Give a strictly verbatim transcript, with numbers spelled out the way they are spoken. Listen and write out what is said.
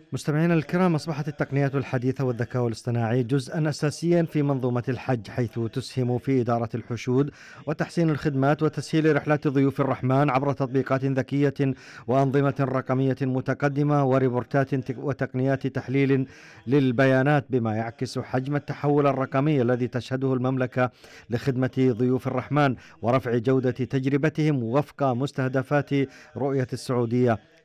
مستمعينا الكرام، أصبحت التقنيات الحديثة والذكاء الاصطناعي جزءا أساسيا في منظومة الحج، حيث تسهم في إدارة الحشود وتحسين الخدمات وتسهيل رحلات ضيوف الرحمن عبر تطبيقات ذكية وأنظمة رقمية متقدمة وريبورتات تك- وتقنيات تحليل للبيانات، بما يعكس حجم التحول الرقمي الذي تشهده المملكة لخدمة ضيوف الرحمن ورفع جودة تجربتهم وفق مستهدفات رؤية السعودية